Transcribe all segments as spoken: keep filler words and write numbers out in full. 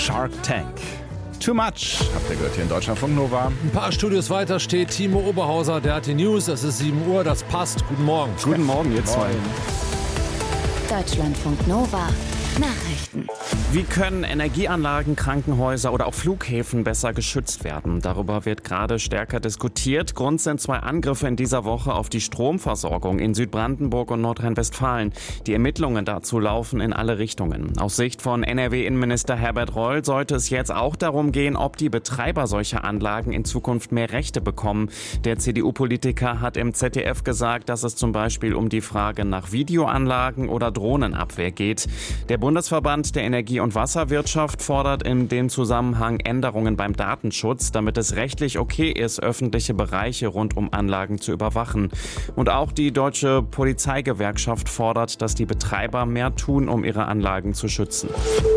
Shark Tank. Too much, habt ihr gehört hier in Deutschlandfunk Nova. Ein paar Studios weiter steht Timo Oberhauser, der hat die News. Es ist sieben Uhr, das passt. Guten Morgen. Guten Morgen, ihr zwei. Deutschlandfunk Nova. Nachrichten. Wie können Energieanlagen, Krankenhäuser oder auch Flughäfen besser geschützt werden? Darüber wird gerade stärker diskutiert. Grund sind zwei Angriffe in dieser Woche auf die Stromversorgung in Südbrandenburg und Nordrhein-Westfalen. Die Ermittlungen dazu laufen in alle Richtungen. Aus Sicht von N R W-Innenminister Herbert Reul sollte es jetzt auch darum gehen, ob die Betreiber solcher Anlagen in Zukunft mehr Rechte bekommen. Der C D U-Politiker hat im Z D F gesagt, dass es zum Beispiel um die Frage nach Videoanlagen oder Drohnenabwehr geht. Der Bundesverband der Energie- und Wasserwirtschaft fordert in dem Zusammenhang Änderungen beim Datenschutz, damit es rechtlich okay ist, öffentliche Bereiche rund um Anlagen zu überwachen. Und auch die Deutsche Polizeigewerkschaft fordert, dass die Betreiber mehr tun, um ihre Anlagen zu schützen.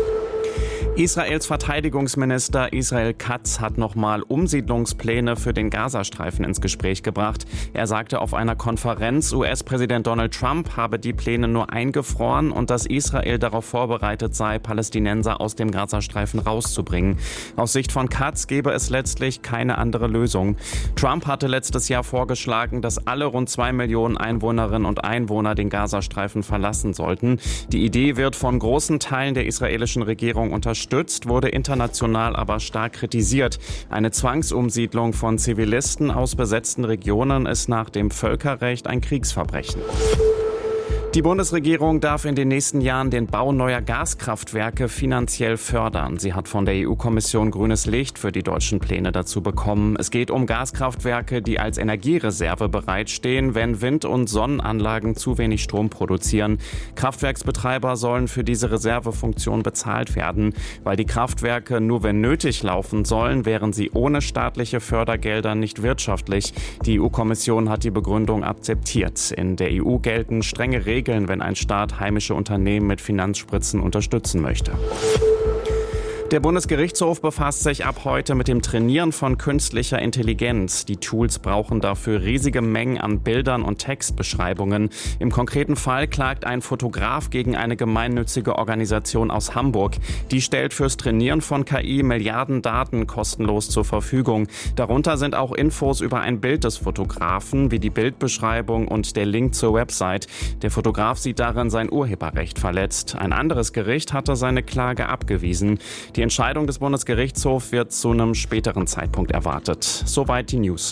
Israels Verteidigungsminister Israel Katz hat nochmal Umsiedlungspläne für den Gazastreifen ins Gespräch gebracht. Er sagte auf einer Konferenz, U S-Präsident Donald Trump habe die Pläne nur eingefroren und dass Israel darauf vorbereitet sei, Palästinenser aus dem Gazastreifen rauszubringen. Aus Sicht von Katz gebe es letztlich keine andere Lösung. Trump hatte letztes Jahr vorgeschlagen, dass alle rund zwei Millionen Einwohnerinnen und Einwohner den Gazastreifen verlassen sollten. Die Idee wird von großen Teilen der israelischen Regierung unterstützt. Unterstützt, wurde international aber stark kritisiert. Eine Zwangsumsiedlung von Zivilisten aus besetzten Regionen ist nach dem Völkerrecht ein Kriegsverbrechen. Die Bundesregierung darf in den nächsten Jahren den Bau neuer Gaskraftwerke finanziell fördern. Sie hat von der E U-Kommission grünes Licht für die deutschen Pläne dazu bekommen. Es geht um Gaskraftwerke, die als Energiereserve bereitstehen, wenn Wind- und Sonnenanlagen zu wenig Strom produzieren. Kraftwerksbetreiber sollen für diese Reservefunktion bezahlt werden. Weil die Kraftwerke nur wenn nötig laufen sollen, wären sie ohne staatliche Fördergelder nicht wirtschaftlich. Die E U-Kommission hat die Begründung akzeptiert. In der E U gelten strenge Regeln, wenn ein Staat heimische Unternehmen mit Finanzspritzen unterstützen möchte. Der Bundesgerichtshof befasst sich ab heute mit dem Trainieren von künstlicher Intelligenz. Die Tools brauchen dafür riesige Mengen an Bildern und Textbeschreibungen. Im konkreten Fall klagt ein Fotograf gegen eine gemeinnützige Organisation aus Hamburg. Die stellt fürs Trainieren von K I Milliarden Daten kostenlos zur Verfügung. Darunter sind auch Infos über ein Bild des Fotografen, wie die Bildbeschreibung und der Link zur Website. Der Fotograf sieht darin sein Urheberrecht verletzt. Ein anderes Gericht hatte seine Klage abgewiesen. Die Entscheidung des Bundesgerichtshofs wird zu einem späteren Zeitpunkt erwartet. Soweit die News.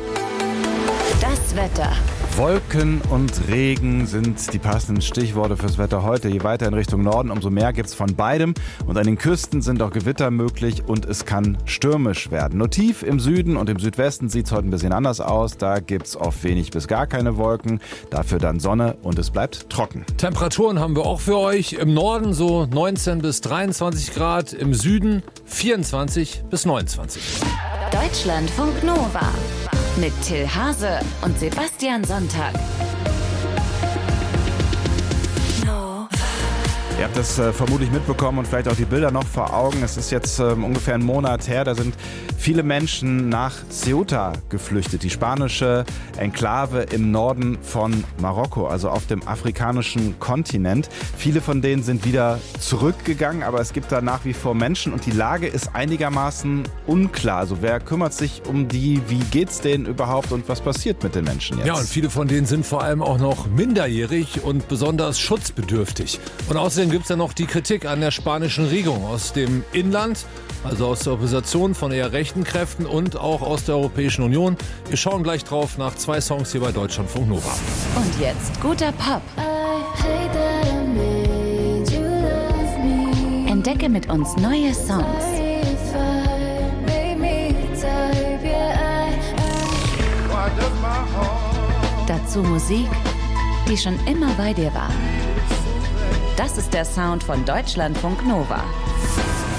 Das Wetter. Wolken und Regen sind die passenden Stichworte fürs Wetter heute. Je weiter in Richtung Norden, umso mehr gibt's von beidem. Und an den Küsten sind auch Gewitter möglich und es kann stürmisch werden. Nur tief im Süden und im Südwesten sieht's heute ein bisschen anders aus. Da gibt's oft wenig bis gar keine Wolken. Dafür dann Sonne und es bleibt trocken. Temperaturen haben wir auch für euch. Im Norden so neunzehn bis dreiundzwanzig Grad, im Süden vierundzwanzig bis neunundzwanzig. Deutschlandfunk Nova. Mit Till Hase und Sebastian Sonntag. Ihr habt das äh, vermutlich mitbekommen und vielleicht auch die Bilder noch vor Augen. Es ist jetzt äh, ungefähr einen Monat her, da sind viele Menschen nach Ceuta geflüchtet. Die spanische Enklave im Norden von Marokko, also auf dem afrikanischen Kontinent. Viele von denen sind wieder zurückgegangen, aber es gibt da nach wie vor Menschen und die Lage ist einigermaßen unklar. Also wer kümmert sich um die, wie geht's denen überhaupt und was passiert mit den Menschen jetzt? Ja, und viele von denen sind vor allem auch noch minderjährig und besonders schutzbedürftig. Und außerdem gibt es ja noch die Kritik an der spanischen Regierung aus dem Inland, also aus der Opposition von eher rechten Kräften und auch aus der Europäischen Union. Wir schauen gleich drauf nach zwei Songs hier bei Deutschlandfunk Nova. Und jetzt guter Pop. Entdecke mit uns neue Songs. Dazu Musik, die schon immer bei dir war. Das ist der Sound von Deutschlandfunk Nova.